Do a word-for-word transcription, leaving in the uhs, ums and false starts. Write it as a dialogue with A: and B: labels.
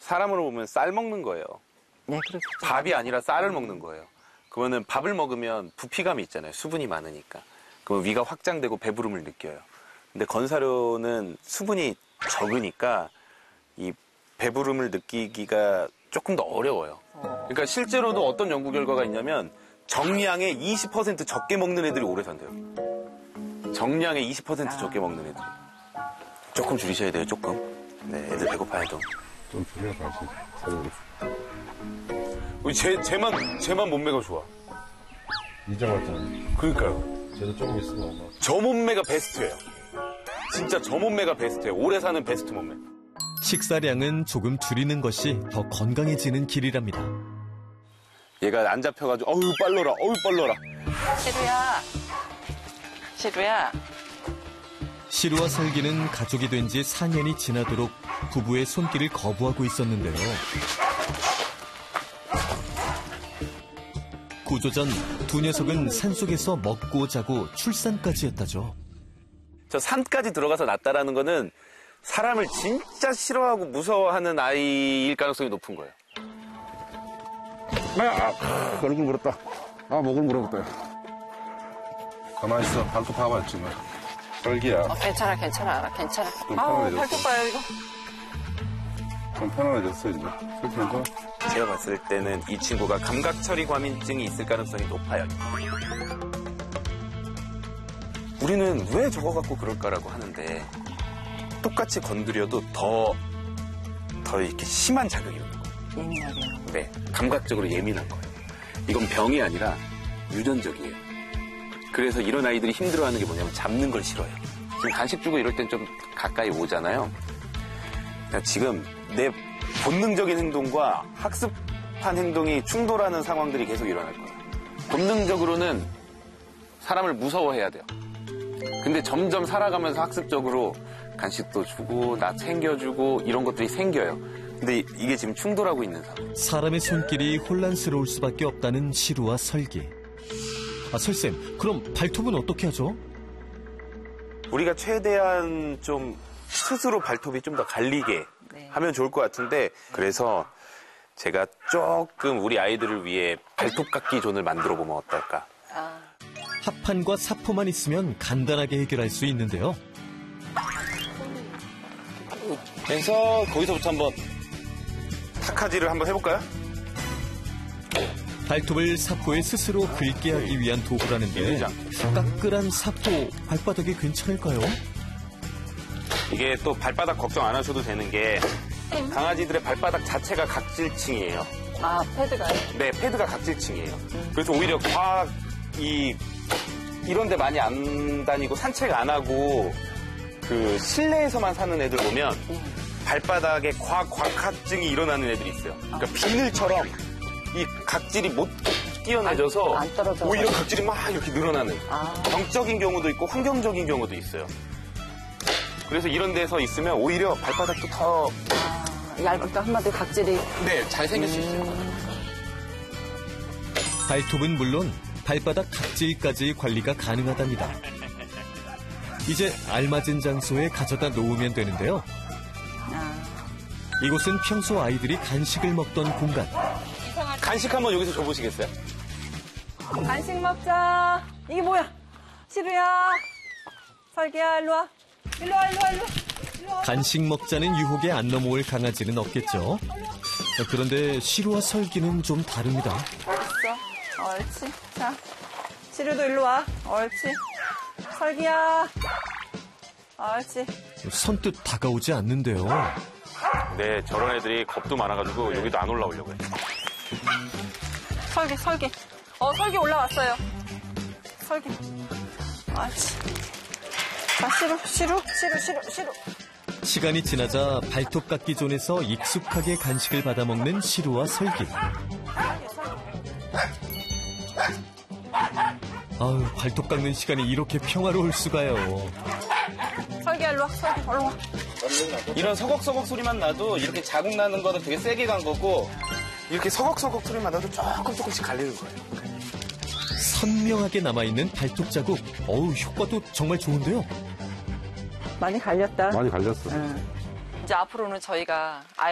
A: 사람으로 보면 쌀 먹는 거예요.
B: 네, 그렇죠.
A: 밥이 아니라 쌀을 먹는 거예요. 그러면 밥을 먹으면 부피감이 있잖아요. 수분이 많으니까. 그러면 위가 확장되고 배부름을 느껴요. 근데 건사료는 수분이 적으니까 이 배부름을 느끼기가 조금 더 어려워요. 그러니까 실제로도 어떤 연구 결과가 있냐면 정량의 이십 퍼센트 적게 먹는 애들이 오래 산대요. 정량의 이십 퍼센트 적게 먹는 애들. 조금 줄이셔야 돼요, 조금. 네, 애들 배고파해도.
C: 좀 줄여가지고 살려겠어.
A: 우리 제, 쟤만, 쟤만 몸매가 좋아.
C: 이정환
A: 그러니까요.
C: 쟤도 조금 있으면 아마.
A: 저 몸매가 베스트예요. 진짜 저 몸매가 베스트예요. 오래 사는 베스트 몸매.
D: 식사량은 조금 줄이는 것이 더 건강해지는 길이랍니다.
A: 얘가 안 잡혀가지고 어휴 빨러라, 어휴 빨러라.
B: 시루야, 시루야.
D: 시루와 설기는 가족이 된 지 사 년이 지나도록 부부의 손길을 거부하고 있었는데요. 구조 전 두 녀석은 산속에서 먹고 자고 출산까지 했다죠.
A: 저 산까지 들어가서 낳았다라는 거는 사람을 진짜 싫어하고 무서워하는 아이일 가능성이 높은 거예요.
C: 아, 얼굴 물었다. 아, 목을 물어봤다. 가만히 있어. 발톱 봐봐, 지금. 설기야.
B: 어, 괜찮아, 괜찮아, 괜찮아.
C: 좀
B: 아우,
C: 편안해졌어.
B: 발톱 봐요, 이거.
C: 좀 편안해졌어, 이제. 설기 괜찮아?
A: 제가 봤을 때는 이 친구가 감각처리 과민증이 있을 가능성이 높아요. 우리는 왜 저거 갖고 그럴까라고 하는데 똑같이 건드려도 더, 더 이렇게 심한 자극이 오는 거예요.
B: 예민하게요.
A: 네, 감각적으로 예민한 거예요. 이건 병이 아니라 유전적이에요. 그래서 이런 아이들이 힘들어하는 게 뭐냐면 잡는 걸 싫어해요. 지금 간식 주고 이럴 땐 좀 가까이 오잖아요. 그러니까 지금 내 본능적인 행동과 학습한 행동이 충돌하는 상황들이 계속 일어날 거예요. 본능적으로는 사람을 무서워해야 돼요. 근데 점점 살아가면서 학습적으로 간식도 주고 나 챙겨주고 이런 것들이 생겨요. 근데 이게 지금 충돌하고 있는 상황.
D: 사람의 손길이 혼란스러울 수밖에 없다는 시루와 설기. 아, 설쌤, 그럼 발톱은 어떻게 하죠?
A: 우리가 최대한 좀 스스로 발톱이 좀 더 갈리게
B: 네.
A: 하면 좋을 것 같은데 그래서 제가 조금 우리 아이들을 위해 발톱 깎기 존을 만들어 보면 어떨까?
B: 아.
D: 합판과 사포만 있으면 간단하게 해결할 수 있는데요.
A: 그래서 거기서부터 한번 타카지를 한번 해볼까요?
D: 발톱을 사포에 스스로 긁게 하기 위한 도구라는데 까끌한 사포 발바닥이 괜찮을까요?
A: 이게 또 발바닥 걱정 안 하셔도 되는 게 강아지들의 발바닥 자체가 각질층이에요.
B: 아, 패드가요?
A: 네, 패드가 각질층이에요. 그래서 오히려 과학 이 이런 데 많이 안 다니고 산책 안 하고 그 실내에서만 사는 애들 보면 발바닥에 과학 곽학증이 일어나는 애들이 있어요. 그러니까 비늘처럼 이 각질이 못 끼어내져서
B: 안, 안 떨어져서.
A: 오히려 각질이 막 이렇게 늘어나는
B: 아.
A: 병적인 경우도 있고 환경적인 경우도 있어요. 그래서 이런 데서 있으면 오히려 발바닥도 더
B: 아, 얇을까 한마디 각질이.
A: 네, 잘 생길 수 있어요.
D: 발톱은 물론 발바닥 각질까지 관리가 가능하답니다. 이제 알맞은 장소에 가져다 놓으면 되는데요.
B: 아.
D: 이곳은 평소 아이들이 간식을 먹던 공간.
A: 간식 한번 여기서 줘보시겠어요?
B: 간식 먹자. 이게 뭐야? 시루야. 설기야, 일로 와. 일로 와, 일로 와, 일로 와. 일로 와.
D: 간식 먹자는 유혹에 안 넘어올 강아지는 없겠죠. 그런데 시루와 설기는 좀 다릅니다.
B: 있어. 옳지. 자, 시루도 일로 와. 옳지. 설기야. 옳지.
D: 선뜻 다가오지 않는데요.
A: 네, 저런 애들이 겁도 많아가지고 여기도 안 올라오려고 해요.
B: 설기, 설기. 어, 설기 올라왔어요. 설기. 옳지. 자, 시루, 시루, 시루, 시루, 시루.
D: 시간이 지나자 발톱 깎기 존에서 익숙하게 간식을 받아먹는 시루와 설기. 아유, 발톱 깎는 시간이 이렇게 평화로울 수가요.
B: 설기야, 일로 와. 설기, 얼른 와.
A: 이런 서걱서걱 소리만 나도 이렇게 자국 나는 거는 되게 세게 간 거고 이렇게 서걱서걱 소리만 나도 조금 조금씩 갈리는 거예요.
D: 선명하게 남아있는 발톱 자국. 어우, 효과도 정말 좋은데요.
B: 많이 갈렸다.
C: 많이 갈렸어.
B: 이제 앞으로는 저희가 아이